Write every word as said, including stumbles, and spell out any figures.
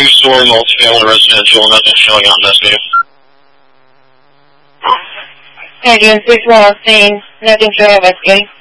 two-story multifamily residential, nothing showing out investigating. Engine six one scene, nothing showing investigating.